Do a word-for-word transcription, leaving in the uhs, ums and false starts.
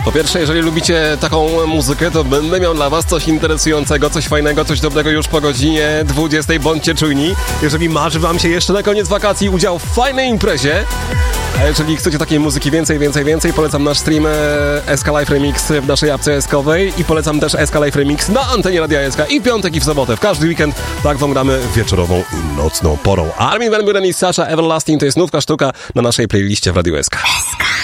Po pierwsze, jeżeli lubicie taką muzykę, to będę miał dla was coś interesującego, coś fajnego, coś dobrego już po godzinie dwudziestej. Bądźcie czujni. Jeżeli marzy wam się jeszcze na koniec wakacji udział w fajnej imprezie, a jeżeli chcecie takiej muzyki więcej, więcej, więcej, polecam nasz stream S K Live Remix w naszej apce S K owej i polecam też S K Live Remix na antenie Radia S K i w piątek i w sobotę, w każdy weekend, tak wam gramy wieczorową i nocną porą. Armin van Buuren i Sasha Everlasting to jest nówka sztuka na naszej playliście w Radiu S K.